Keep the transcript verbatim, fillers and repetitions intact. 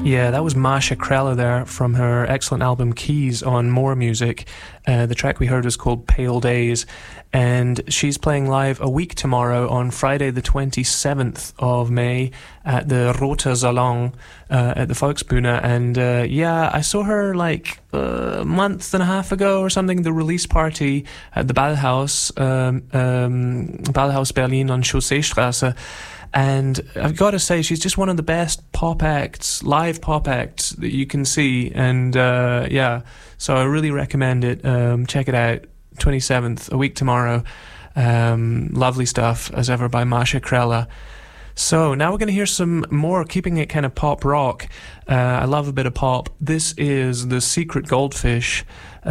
Yeah, that was Masha Krella there from her excellent album Keys on More Music. Uh, the track we heard was called Pale Days, and she's playing live a week tomorrow on Friday the twenty-seventh of May at the Roter Salon uh, at the Volksbühne. And uh, yeah, I saw her like a month and a half ago or something, the release party at the Ballhaus, um, um, Ballhaus Berlin on Chausseestraße. And I've got to say, she's just one of the best pop acts, live pop acts that you can see. And uh, yeah, so I really recommend it. Um, check it out, twenty-seventh, a week tomorrow. Um, lovely stuff, as ever, by Masha Krella. So now we're going to hear some more, keeping it kind of pop rock. Uh, I love a bit of pop. This is The Secret Goldfish.